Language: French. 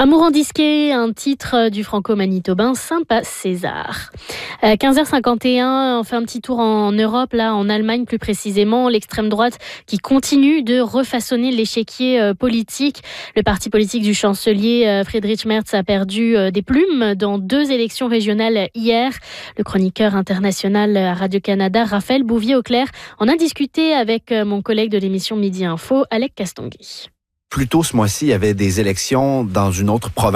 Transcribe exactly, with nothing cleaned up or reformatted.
Amour en disqué, un titre du franco-manitobain Sympa César. Euh, quinze heures cinquante et un, on fait un petit tour en Europe, là en Allemagne plus précisément, l'extrême droite qui continue de refaçonner l'échiquier euh, politique. Le parti politique du chancelier euh, Friedrich Merz a perdu euh, des plumes dans deux élections régionales hier. Le chroniqueur international à Radio-Canada, Raphaël Bouvier-Auclair, en a discuté avec euh, mon collègue de l'émission Midi Info, Alec Castonguay. Plus tôt ce mois-ci, il y avait des élections dans une autre province.